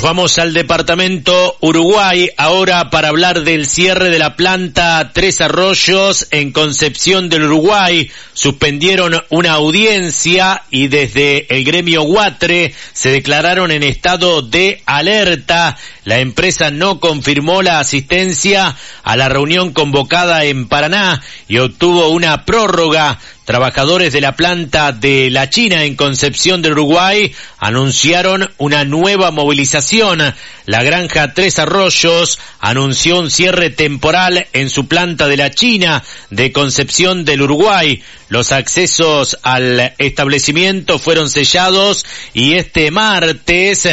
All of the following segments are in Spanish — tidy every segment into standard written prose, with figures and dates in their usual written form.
vamos al departamento Uruguay ahora para hablar del cierre de la planta Tres Arroyos en Concepción del Uruguay. Suspendieron una audiencia y desde el gremio UATRE se declararon en estado de alerta. La empresa no confirmó la asistencia a la reunión convocada en Paraná y obtuvo una prórroga. Trabajadores de la planta de La China en Concepción del Uruguay anunciaron una nueva movilización. La granja Tres Arroyos anunció un cierre temporal en su planta de La China de Concepción del Uruguay. Los accesos al establecimiento fueron sellados y este martes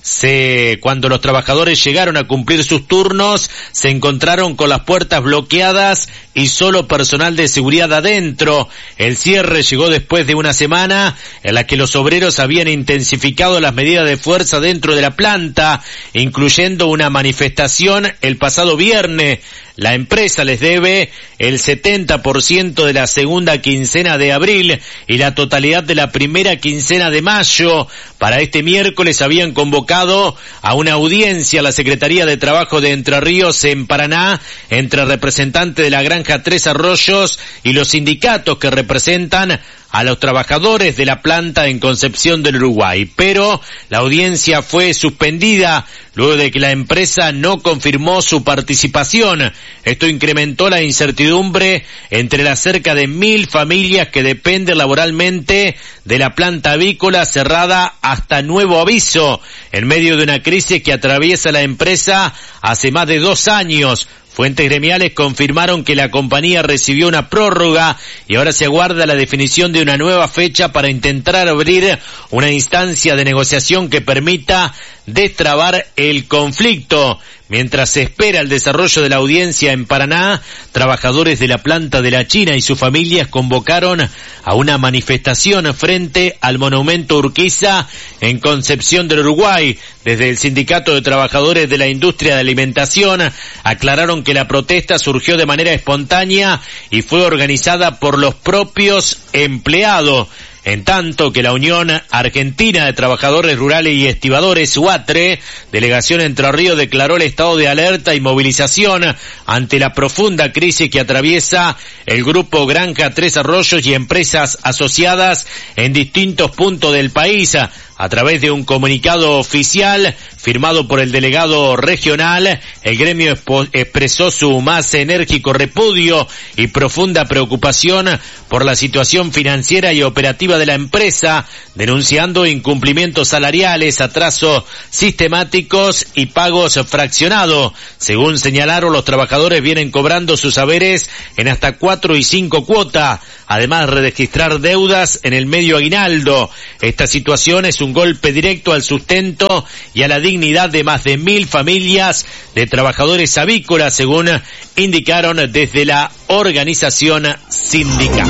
cuando los trabajadores llegaron a cumplir sus turnos, se encontraron con las puertas bloqueadas y solo personal de seguridad adentro. El cierre llegó después de una semana en la que los obreros habían intensificado las medidas de fuerza dentro de la planta, incluyendo una manifestación el pasado viernes. La empresa les debe el 70% de la segunda quincena de abril y la totalidad de la primera quincena de mayo. Para este miércoles habían convocado a una audiencia a la Secretaría de Trabajo de Entre Ríos en Paraná entre representantes de la granja Tres Arroyos y los sindicatos que representan a los trabajadores de la planta en Concepción del Uruguay, pero la audiencia fue suspendida luego de que la empresa no confirmó su participación. Esto incrementó la incertidumbre entre las cerca de 1.000 familias que dependen laboralmente de la planta avícola cerrada hasta nuevo aviso, en medio de una crisis que atraviesa la empresa hace más de 2 años. Fuentes gremiales confirmaron que la compañía recibió una prórroga y ahora se aguarda la definición de una nueva fecha para intentar abrir una instancia de negociación que permita destrabar el conflicto. Mientras se espera el desarrollo de la audiencia en Paraná, trabajadores de la planta de La China y sus familias convocaron a una manifestación frente al monumento Urquiza en Concepción del Uruguay. Desde el Sindicato de Trabajadores de la Industria de Alimentación aclararon que la protesta surgió de manera espontánea y fue organizada por los propios empleados. En tanto que la Unión Argentina de Trabajadores Rurales y Estibadores, UATRE, delegación Entre Ríos, declaró el estado de alerta y movilización ante la profunda crisis que atraviesa el grupo Granja Tres Arroyos y empresas asociadas en distintos puntos del país. A través de un comunicado oficial firmado por el delegado regional, el gremio expresó su más enérgico repudio y profunda preocupación por la situación financiera y operativa de la empresa, denunciando incumplimientos salariales, atrasos sistemáticos y pagos fraccionados. Según señalaron, los trabajadores vienen cobrando sus haberes en hasta 4 y 5 cuotas, además de registrar deudas en el medio aguinaldo. Esta situación es un golpe directo al sustento y a la dignidad de más de 1.000 familias de trabajadores avícolas, según indicaron desde la organización sindical.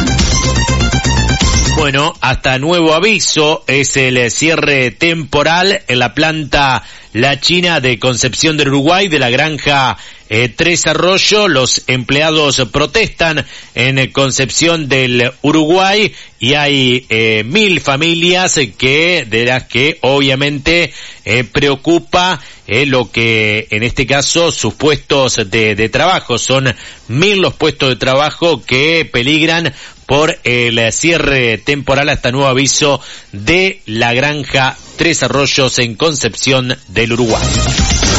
Bueno, hasta nuevo aviso es el cierre temporal en la planta La China de Concepción del Uruguay de la granja Tres Arroyos. Los empleados protestan en Concepción del Uruguay y hay 1.000 familias de las que obviamente preocupa lo que en este caso sus puestos de trabajo. Son 1.000 los puestos de trabajo que peligran por el cierre temporal hasta nuevo aviso de la granja Tres Arroyos en Concepción del Uruguay.